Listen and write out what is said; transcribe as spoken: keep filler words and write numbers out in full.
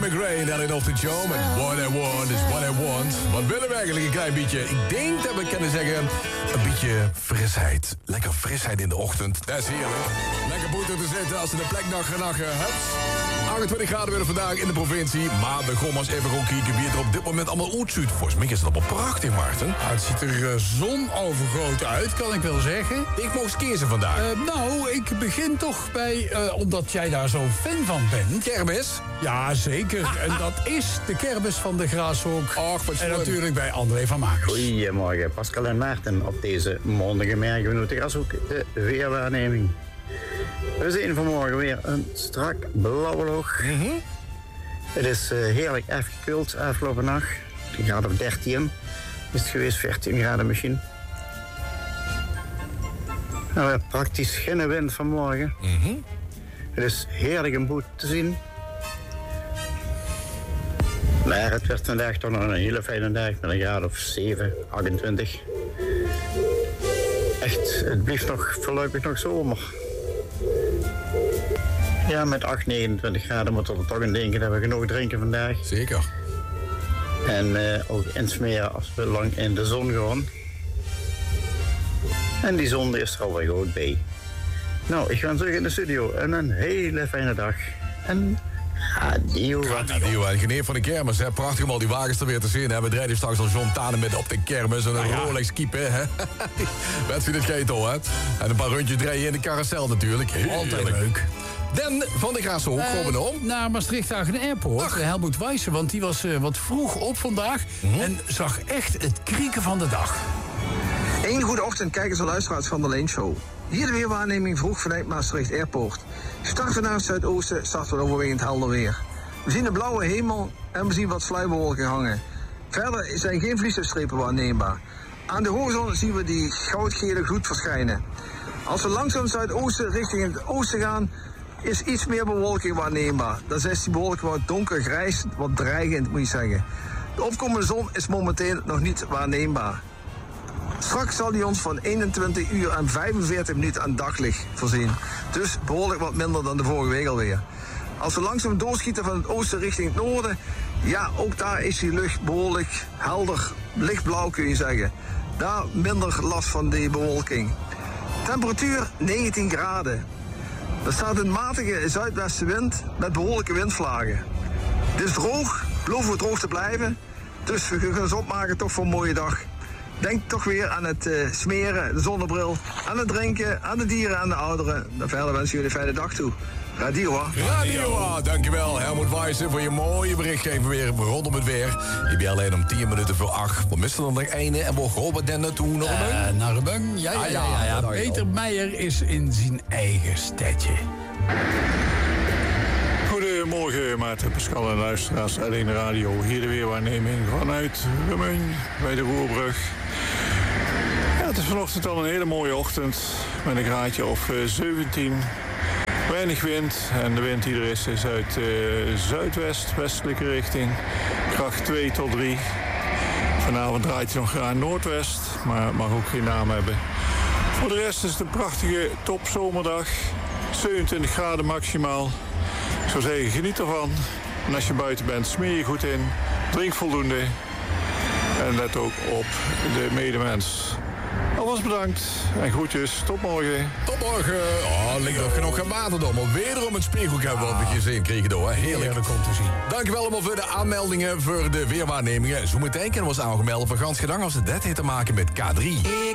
McRae en in Off The Show met What I Want is What I Want. Wat willen we eigenlijk een klein beetje? Ik denk dat we kunnen zeggen, een beetje frisheid. Lekker frisheid in de ochtend, dat is heerlijk. Lekker boete te zitten als ze de plek nog genachen hebt. achtentwintig graden weer vandaag in de provincie. Maar we gaan maar eens even gewoon kijken wie het er op dit moment allemaal uitziet. Volgens mij is het allemaal prachtig, Maarten. Nou, het ziet er uh, zonovergroot uit, kan ik wel zeggen. Ik mocht eens kiezen vandaag. Uh, nou, ik begin toch bij, uh, omdat jij daar zo'n fan van bent. Kermis? Ja, zeker. Ah, en dat is de kermis van de Graashok. Och, wat en natuurlijk bij André van Makers. Goedemorgen, Pascal en Maarten. Op deze maandige merken we nu de Graashok de weerwaarneming. We zien vanmorgen weer een strak blauwe log. Mm-hmm. Het is uh, heerlijk afgekoeld afgelopen nacht. Een graad of dertien is het geweest, veertien graden misschien. Nou, we hebben praktisch geen wind vanmorgen. Mm-hmm. Het is heerlijk een boet te zien. Maar het werd vandaag toch nog een hele fijne dag met een graad of zeven, achtentwintig. Echt, het blijft nog voorlopig nog zomer. Ja, met acht, negenentwintig graden moeten we toch aan denken dat we genoeg drinken vandaag. Zeker. En uh, ook insmeren als we lang in de zon gaan. En die zon is er alweer goed bij. Nou, ik ga terug in de studio en een hele fijne dag. En adieu. Adieu. En geneer van de kermis, hè. Prachtig om al die wagens er weer te zien. Hè. We rijden straks al John Tanen met op de kermis en een ah, ja. Rolex keeper, hè. Wet je dit ketel, hè. En een paar rondjes draaien in de carousel natuurlijk. Altijd leuk. Dan van de Graashok, uh, komen we om. Naar Maastricht-Hagen Airport, Ach. Helmoet Wijssen, want die was uh, wat vroeg op vandaag... Mm-hmm. En zag echt het krieken van de dag. Een goede ochtend, kijkers en luisteraars van de Leen Show. Hier de weerwaarneming vroeg vanuit Maastricht Airport. Starten naar het zuidoosten, starten we overwegend helder weer. We zien de blauwe hemel en we zien wat sluierbewolken hangen. Verder zijn geen vliesstrepen waarneembaar. Aan de horizon zien we die goudgele gloed verschijnen. Als we langzaam zuidoosten richting het oosten gaan... is iets meer bewolking waarneembaar. Dan is die bewolking wat donkergrijs, wat dreigend moet je zeggen. De opkomende zon is momenteel nog niet waarneembaar. Straks zal hij ons van eenentwintig uur en vijfenveertig minuten aan daglicht voorzien. Dus behoorlijk wat minder dan de vorige week alweer. Als we langzaam doorschieten van het oosten richting het noorden... ja, ook daar is die lucht behoorlijk helder, lichtblauw kun je zeggen. Daar minder last van die bewolking. Temperatuur negentien graden. Er staat een matige zuidwestenwind met behoorlijke windvlagen. Het is droog, beloven we droog te blijven. Dus we kunnen ons opmaken toch voor een mooie dag. Denk toch weer aan het uh, smeren, de zonnebril, aan het drinken, aan de dieren, aan de ouderen. Dan verder wensen jullie een fijne dag toe. Radio. Radio. Dankjewel Helmoet Wijssen voor je mooie berichtgeving weer rondom het weer. Je bent alleen om tien minuten voor acht. We missen er nog ene en we gaan dan naartoe naar een bung. Uh, naar een bung, ja, ja, ah, ja, ja, ja. Peter Meijer is in zijn eigen stadje. Goedemorgen Maarten, Pascal en luisteraars. Alleen Radio. Hier de weerwaarneming vanuit Rummen bij de Roerbrug. Ja, het is vanochtend al een hele mooie ochtend met een graadje of uh, zeventien. Weinig wind en de wind die er is is uit uh, zuidwest, westelijke richting. Kracht twee tot drie. Vanavond draait hij nog aan noordwest, maar het mag ook geen naam hebben. Voor de rest is het een prachtige topzomerdag. zevenentwintig graden maximaal. Ik zou zeggen, geniet ervan. En als je buiten bent, smeer je goed in. Drink voldoende. En let ook op de medemens. Alvast bedankt en groetjes. Tot morgen. Tot morgen. Oh, ligt nog genoeg aan waterdom. Om wederom het spiegeltje hebben we gezien kregen door. Heerlijk. Heerlijk om te zien. Dankjewel allemaal voor de aanmeldingen voor de weerwaarnemingen. Zo meteen kunnen we ons aangemeld voor gans gedang als het dat heeft te maken met K drie.